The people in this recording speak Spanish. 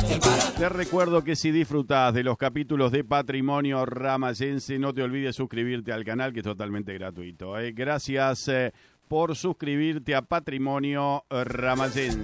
Te recuerdo que si disfrutás de los capítulos de Patrimonio Ramayense, no te olvides suscribirte al canal, que es totalmente gratuito. Gracias por suscribirte a Patrimonio Ramayense.